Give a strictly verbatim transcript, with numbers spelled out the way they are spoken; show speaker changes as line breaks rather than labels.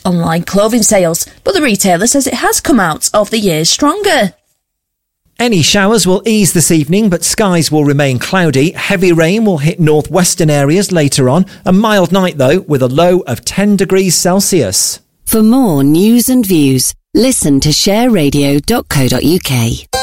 online clothing sales, but the retailer says it has come out of the year stronger.
Any showers will ease this evening, but skies will remain cloudy. Heavy rain will hit northwestern areas later on. A mild night, though, with a low of ten degrees Celsius.
For more news and views, listen to share radio dot co dot uk.